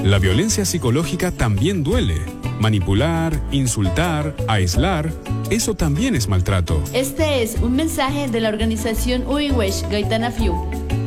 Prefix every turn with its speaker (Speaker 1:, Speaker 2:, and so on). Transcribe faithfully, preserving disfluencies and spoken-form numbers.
Speaker 1: La violencia psicológica también duele. Manipular, insultar, aislar, eso también es maltrato.
Speaker 2: Este es un mensaje de la organización Uiwesh Gaitana Fiu.